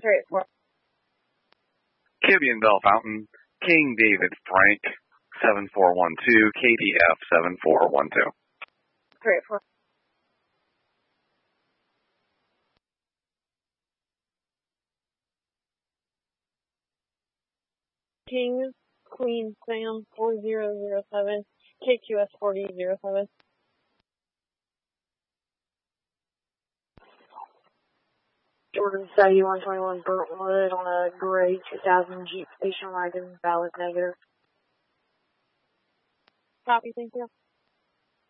384. Kibby and Bell Fountain, King David Frank, 7412, KDF 7412. 384. King Queen Sam 4007, KQS 4007. Jordan Saggy 121 Burntwood on a gray 2000 Jeep station wagon, valid negative. Copy, thank you.